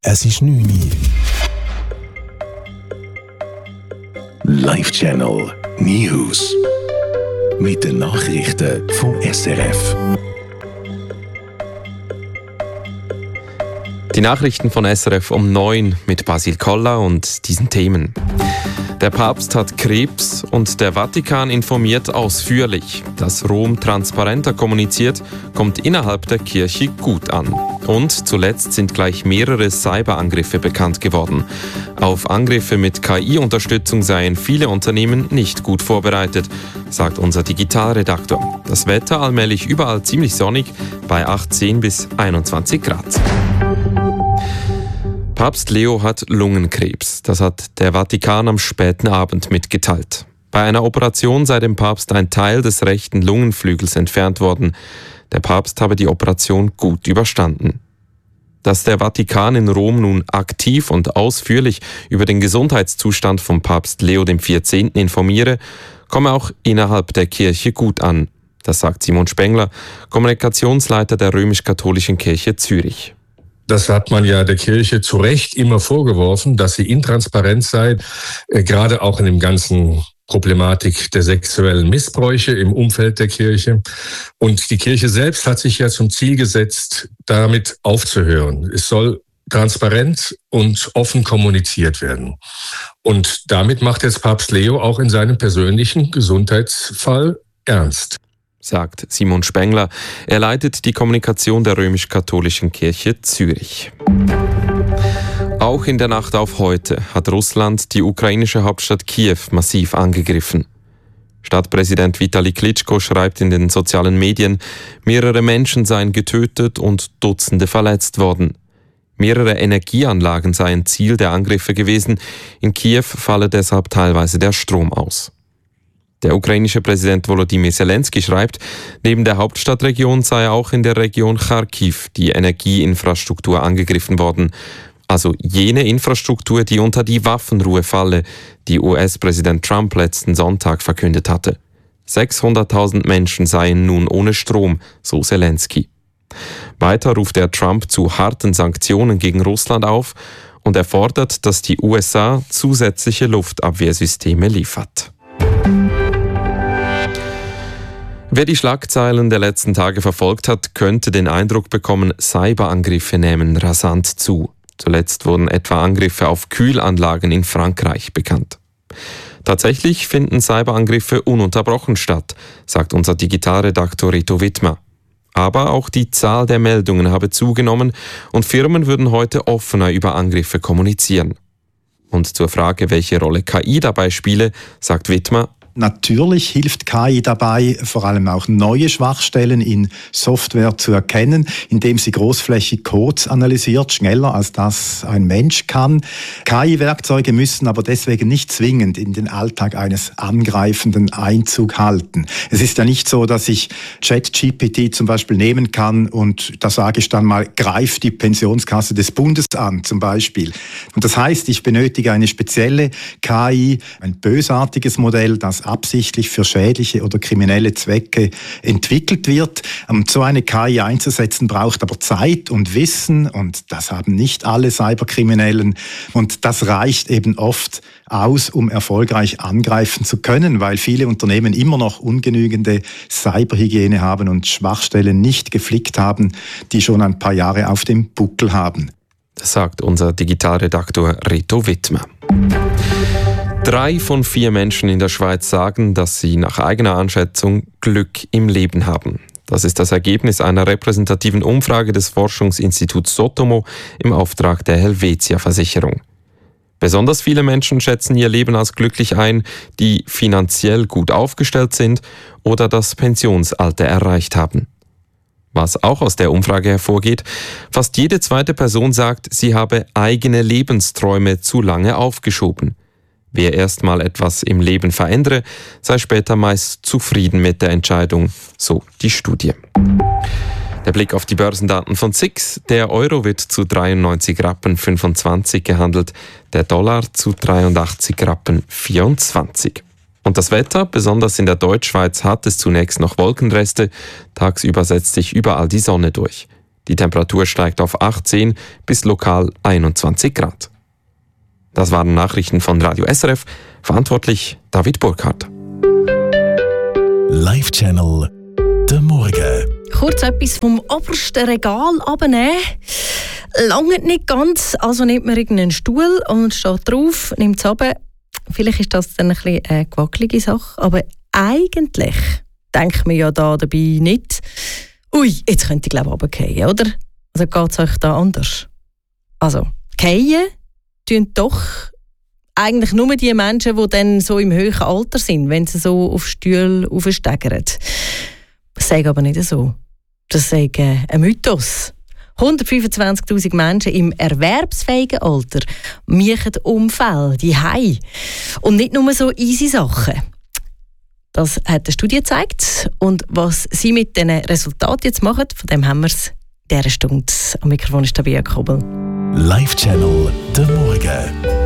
Es ist 9 Uhr. Live Channel News. Mit den Nachrichten vom SRF. Die Nachrichten von SRF um 9 mit Basil Koller und diesen Themen. Der Papst hat Krebs und der Vatikan informiert ausführlich. Dass Rom transparenter kommuniziert, kommt innerhalb der Kirche gut an. Und zuletzt sind gleich mehrere Cyberangriffe bekannt geworden. Auf Angriffe mit KI-Unterstützung seien viele Unternehmen nicht gut vorbereitet, sagt unser Digitalredaktor. Das Wetter allmählich überall ziemlich sonnig bei 18 bis 21 Grad. Papst Leo hat Lungenkrebs. Das hat der Vatikan am späten Abend mitgeteilt. Bei einer Operation sei dem Papst ein Teil des rechten Lungenflügels entfernt worden. Der Papst habe die Operation gut überstanden. Dass der Vatikan in Rom nun aktiv und ausführlich über den Gesundheitszustand von Papst Leo XIV. Informiere, komme auch innerhalb der Kirche gut an. Das sagt Simon Spengler, Kommunikationsleiter der römisch-katholischen Kirche Zürich. Das hat man ja der Kirche zu Recht immer vorgeworfen, dass sie intransparent sei, gerade auch in dem ganzen Problematik der sexuellen Missbräuche im Umfeld der Kirche. Und die Kirche selbst hat sich ja zum Ziel gesetzt, damit aufzuhören. Es soll transparent und offen kommuniziert werden. Und damit macht jetzt Papst Leo auch in seinem persönlichen Gesundheitsfall ernst, sagt Simon Spengler. Er leitet die Kommunikation der römisch-katholischen Kirche Zürich. Auch in der Nacht auf heute hat Russland die ukrainische Hauptstadt Kiew massiv angegriffen. Stadtpräsident Vitali Klitschko schreibt in den sozialen Medien, mehrere Menschen seien getötet und Dutzende verletzt worden. Mehrere Energieanlagen seien Ziel der Angriffe gewesen. In Kiew falle deshalb teilweise der Strom aus. Der ukrainische Präsident Volodymyr Zelensky schreibt, neben der Hauptstadtregion sei auch in der Region Charkiw die Energieinfrastruktur angegriffen worden. Also jene Infrastruktur, die unter die Waffenruhe falle, die US-Präsident Trump letzten Sonntag verkündet hatte. 600.000 Menschen seien nun ohne Strom, so Zelensky. Weiter ruft er Trump zu harten Sanktionen gegen Russland auf und er fordert, dass die USA zusätzliche Luftabwehrsysteme liefert. Wer die Schlagzeilen der letzten Tage verfolgt hat, könnte den Eindruck bekommen, Cyberangriffe nehmen rasant zu. Zuletzt wurden etwa Angriffe auf Kühlanlagen in Frankreich bekannt. Tatsächlich finden Cyberangriffe ununterbrochen statt, sagt unser Digitalredaktor Reto Wittmer. Aber auch die Zahl der Meldungen habe zugenommen und Firmen würden heute offener über Angriffe kommunizieren. Und zur Frage, welche Rolle KI dabei spiele, sagt Wittmer: Natürlich hilft KI dabei, vor allem auch neue Schwachstellen in Software zu erkennen, indem sie großflächig Codes analysiert, schneller als das ein Mensch kann. KI-Werkzeuge müssen aber deswegen nicht zwingend in den Alltag eines Angreifenden Einzug halten. Es ist ja nicht so, dass ich ChatGPT zum Beispiel nehmen kann und da sage ich dann mal, greif die Pensionskasse des Bundes an zum Beispiel. Und das heißt, ich benötige eine spezielle KI, ein bösartiges Modell, das absichtlich für schädliche oder kriminelle Zwecke entwickelt wird. So eine KI einzusetzen braucht aber Zeit und Wissen und das haben nicht alle Cyberkriminellen und das reicht eben oft aus, um erfolgreich angreifen zu können, weil viele Unternehmen immer noch ungenügende Cyberhygiene haben und Schwachstellen nicht geflickt haben, die schon ein paar Jahre auf dem Buckel haben. Das sagt unser Digitalredaktor Reto Wittmer. 3 von 4 Menschen in der Schweiz sagen, dass sie nach eigener Einschätzung Glück im Leben haben. Das ist das Ergebnis einer repräsentativen Umfrage des Forschungsinstituts Sotomo im Auftrag der Helvetia Versicherung. Besonders viele Menschen schätzen ihr Leben als glücklich ein, die finanziell gut aufgestellt sind oder das Pensionsalter erreicht haben. Was auch aus der Umfrage hervorgeht, fast jede zweite Person sagt, sie habe eigene Lebensträume zu lange aufgeschoben. Wer erst mal etwas im Leben verändere, sei später meist zufrieden mit der Entscheidung, so die Studie. Der Blick auf die Börsendaten von SIX. Der Euro wird zu 93,25 Rappen gehandelt, der Dollar zu 83,24 Rappen. Und das Wetter, besonders in der Deutschschweiz, hat es zunächst noch Wolkenreste. Tagsüber setzt sich überall die Sonne durch. Die Temperatur steigt auf 18 bis lokal 21 Grad. Das waren Nachrichten von Radio SRF. Verantwortlich David Burkhardt. Live-Channel der Morgen. Kurz etwas vom obersten Regal abnehmen. Lange nicht ganz, also nimmt man irgendeinen Stuhl und steht drauf, nimmt es runter. Vielleicht ist das dann ein bisschen eine gewackelige Sache, aber eigentlich denkt man ja da dabei nicht, ui, jetzt könnte ich glaube ich runterfallen, oder? Also geht es euch da anders? Also, fallen tun doch eigentlich nur die Menschen, die dann so im höheren Alter sind, wenn sie so auf Stühle aufsteigern. Das sage aber nicht so. Das sage ein Mythos. 125'000 Menschen im erwerbsfähigen Alter machen Unfälle, die Hause. Und nicht nur so easy Sachen. Das hat eine Studie gezeigt. Und was sie mit diesen Resultaten jetzt machen, von dem haben wir es in dieser Stunde. Am Mikrofon ist Tabea Kobel. Live-Channel der Morgen.